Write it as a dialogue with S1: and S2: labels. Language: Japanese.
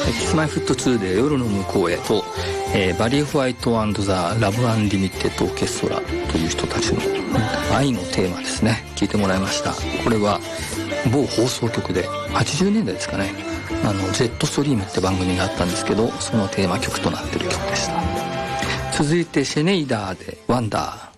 S1: Kiss-My-Foot2 で夜の向こうへと、バリー・ホワイト&ザ・ラブ・アンリミテッド・オーケストラという人たちの愛のテーマですね、聞いてもらいました。これは某放送局で80年代ですかね、ジェットストリームって番組があったんですけど、そのテーマ曲となっている曲でした。続いてシェネイダーでワンダー。